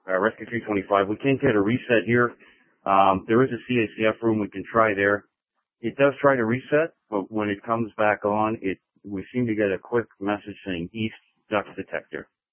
Rescue 325. We can't get a reset here. There is a CACF room we can try there. It does try to reset, but when it comes back on, we seem to get a quick message saying East Duct Detector.